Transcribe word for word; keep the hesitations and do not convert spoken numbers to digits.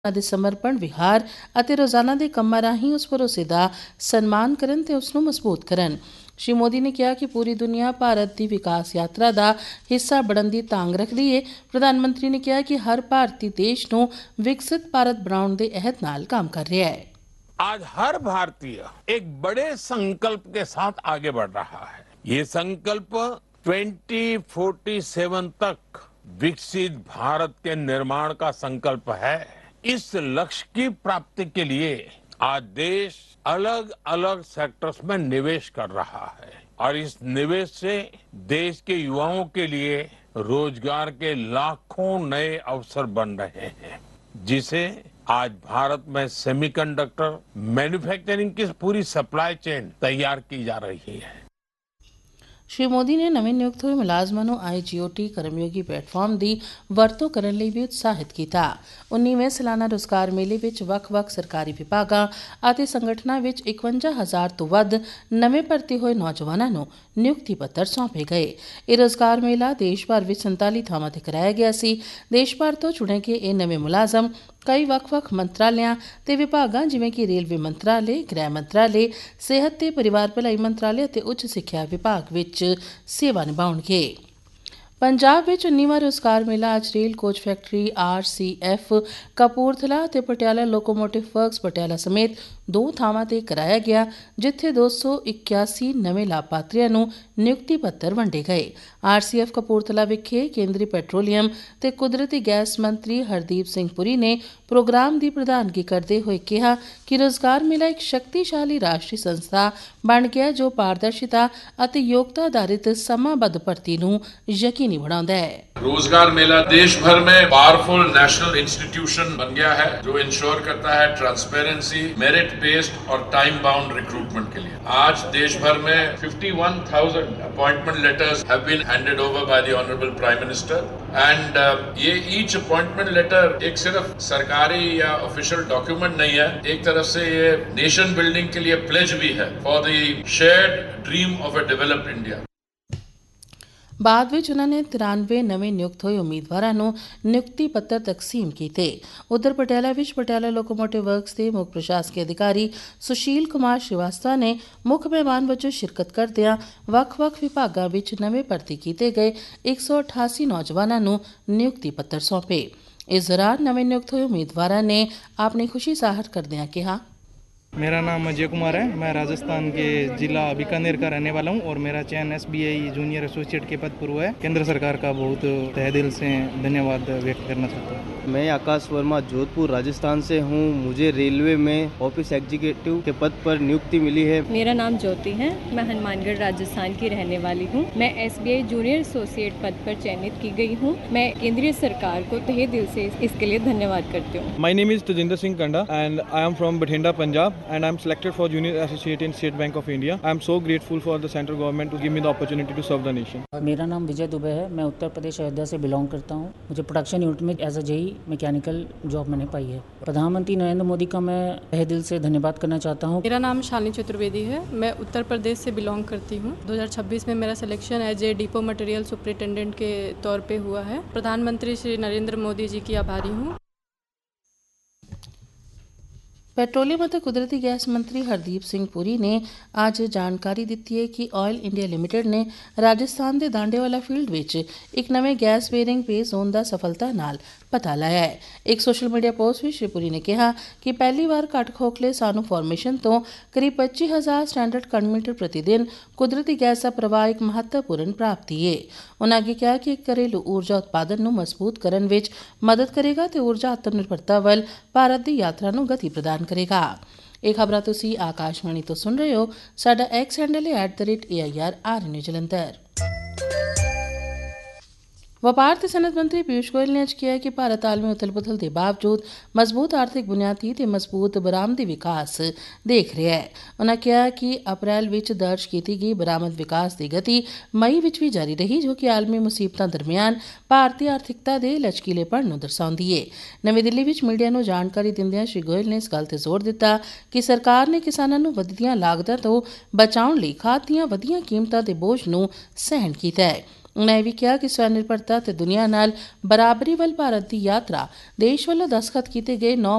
ਦੇ ਸਮਰਪਣ ਵਿਹਾਰ ਅਤੇ ਰੋਜ਼ਾਨਾ ਦੇ ਕੰਮਾਂ ਰਾਹੀਂ ਉਸ ਭਰੋਸੇ ਦਾ ਸਨਮਾਨ ਕਰਨ ਤੇ ਉਸ ਨੂੰ ਮਜ਼ਬੂਤ ਕਰਨ। श्री मोदी ने कहा कि पूरी दुनिया भारत की विकास यात्रा का हिस्सा बनने की तांग रखती है। प्रधानमंत्री ने कहा कि हर भारतीय देश को विकसित भारत बनाने के अहद नाल काम कर रहा है। आज हर भारतीय एक बड़े संकल्प के साथ आगे बढ़ रहा है। ये संकल्प ट्वेंटी फोर्टी सेवन तक विकसित भारत के निर्माण का संकल्प है। इस लक्ष्य की प्राप्ति के लिए आज देश अलग अलग सेक्टर्स में निवेश कर रहा है और इस निवेश से देश के युवाओं के लिए रोजगार के लाखों नए अवसर बन रहे हैं, जिसे आज भारत में सेमीकंडक्टर मैन्युफैक्चरिंग की पूरी सप्लाई चेन तैयार की जा रही है। श्री मोदी ने नवे नियुक्त हुए मुलाजमान को आई जी ओ टी कर्मयोगी प्लेटफॉर्म की वरतों करने लिए भी उत्साहित किया। उन्नीसवें सालाना रोजगार मेले में ਵੱਖ-ਵੱਖ सरकारी विभागों और संगठनों में इकवंजा हज़ार तो वध नवे भर्ती हुए नौजवानों को नियुक्ति पत्र सौंपे गए। यह रोजगार मेला देश भर में संताली थावां ते कराया गया सी। देश भर तो चुने गए ये नवे मुलाजम कई ਵੱਖ-ਵੱਖ ਮੰਤਰਾਲਿਆਂ ਤੇ ਵਿਭਾਗਾਂ ਜਿਵੇਂ ਕਿ ਰੇਲਵੇ ਮੰਤਰਾਲੇ, ਗ੍ਰਹਿ ਮੰਤਰਾਲੇ, ਸਿਹਤ ਤੇ ਪਰਿਵਾਰ ਭਲਾਈ ਮੰਤਰਾਲੇ ਅਤੇ ਉੱਚ ਸਿੱਖਿਆ ਵਿਭਾਗ ਵਿੱਚ ਸੇਵਾ ਨਿਭਾਉਣਗੇ। पंजाब में उन्नीसवां रोजगार मेला अज rail coach factory R C F Kapurthala ते पटियाला लोकोमोटिव वर्क्स पटियाला समेत दो थावां ते कराया गया, जिथे दो सौ इक्यासी नवे लाभार्थियों नूं नियुक्ति पत्र वंडे गए। आर सी एफ कपूरथला विखे केंद्रीय पेट्रोलियम ते कुदरती गैस मंत्री हरदीप सिंह पुरी ने प्रोग्राम की प्रधानगी करते हुए कहा कि रोजगार मेला एक शक्तिशाली राष्ट्रीय संस्था बन गया जो पारदर्शिता और योग्यता आधारित समाबद्ध भर्ती नूं यकीनी बनाता है। रोजगार मेला देश भर में पावरफुल नेशनल इंस्टीट्यूशन बन गया है जो इंश्योर करता है ट्रांसपेरेंसी, मेरिट बेस्ड और टाइम बाउंड रिक्रूटमेंट के लिए। आज देश भर में इक्यावन हज़ार appointment letters have been handed over by the honourable prime minister and ये ईच अपॉइंटमेंट लेटर एक सिर्फ सरकारी या ऑफिशियल डॉक्यूमेंट नहीं है, एक तरफ से ये नेशन बिल्डिंग के लिए प्लेज भी है for the shared dream of a developed India. बाद में उन्होंने तिरानवे नवे नियुक्त हुए उम्मीदवारों को नियुक्ति पत्र तकसीम किए। उधर पटियाला विच पटियाला लोकोमोटिव वर्क्स के मुख्य प्रशासकीय अधिकारी सुशील कुमार श्रीवास्तव ने मुख्य मेहमान वजों शिरकत करदियां ਵੱਖ-ਵੱਖ विभागों में नवे भर्ती किए गए एक सौ अठासी नौजवानों को नियुक्ति पत्र सौंपे। इस दौरान नवे नियुक्त हुए उम्मीदवारों ने अपनी खुशी जाहिर करदियां कहा, मेरा नाम अजय कुमार है। मैं राजस्थान के जिला बीकानेर का रहने वाला हूँ और मेरा चयन S B I junior associate के पद पर हुआ है। केंद्र सरकार का बहुत तहे दिल से धन्यवाद व्यक्त करना चाहता हूँ। मैं आकाश वर्मा जोधपुर राजस्थान से हूँ। मुझे रेलवे में ऑफिस एग्जीक्यूटिव के पद पर नियुक्ति मिली है। मेरा नाम ज्योति है। मैं हनुमानगढ़ राजस्थान की रहने वाली हूँ। मैं S B I junior associate पद पर चयनित की गई हूँ। मैं केंद्रीय सरकार को तहे दिल से इसके लिए धन्यवाद करती हूँ। My name is Tajinder Singh Kanda and I am from Bathinda Punjab and I am selected for junior associate in State Bank of India. I am so grateful for the central government to give me the opportunity to serve the nation. मेरा नाम विजय दुबे है। मैं उत्तर प्रदेश अयोध्या से belong करता हूँ। मुझे production unit में as a JEE mechanical job मैंने पाई है। प्रधानमंत्री नरेंद्र मोदी का मैं तहे दिल से धन्यवाद करना चाहता हूँ। मेरा नाम शालिनी चतुर्वेदी है। मैं उत्तर प्रदेश से बिलोंग करती हूँ। दो हज़ार छब्बीस में मेरा selection as a depot material superintendent के तौर पे हुआ है। प्रधानमंत्री श्री नरेंद्र मोदी जी की आभारी हूँ। पेट्रोलियम और कुदरती गैस मंत्री हरदीप सिंह पुरी ने आज जानकारी दी है कि ऑयल इंडिया लिमिटेड ने राजस्थान के दांडेवाला फील्ड विच एक नवे गैस बेयरिंग पे जोन का सफलता नाल पता लाया है। एक सोशल मीडिया पोस्ट में श्री पुरी ने कहा कि पहली बार घट खोखले सानू फॉर्मेशन तो करीब पच्ची हज़ार स्टैंडर्ड घनमीटर प्रतिदिन कुदरती गैस का प्रवाह एक महत्वपूर्ण प्राप्ति है। उन्होंने आगे कहा कि घरेलू ऊर्जा उत्पादन नूं मजबूत करने विच मदद करेगा तो ऊर्जा आत्मनिर्भरता वल भारत की यात्रा नूं गति प्रदान करेगा। ਇਹ ਖਬਰਾਂ ਤੁਸੀਂ ਆਕਾਸ਼ਵਾਣੀ ਤੋਂ ਸੁਣ ਰਹੇ ਹੋ। ਸਾਡਾ ਐਕਸ ਹੈਂਡਲ ਹੈ at the rate A I R R news Jalandhar. व्यापार ते सनत मंत्री पीयूष गोयल ने अज किया कि भारत आलमी उथल पुथल के बावजूद मजबूत आर्थिक बुनियादी ते मजबूत बरामदी विकास देख रहा है। उन्होंने कहा कि अप्रैल विच दर्ज की गई बरामद विकास की गति मई विच भी जारी रही, जो कि आलमी मुसीबतों दरमियान भारतीय आर्थिकता के लचकीलेपन नूं दर्शाउंदी है। नवी दिल्ली विच मीडिया नूं जानकारी दिंदिआं श्री गोयल ने इस गल ते जोर दिता कि सरकार ने किसानां नूं वधदिआं लागतां तों बचाउण लई खाद दीआं वधियां कीमतां दे बोझ नूं सहन कीता है। उन्होंने भी कहा कि स्वनिर्भरता ते दुनिया नाल बराबरी वल भारत की यात्रा देश वालों दस्तखत किए गए नौ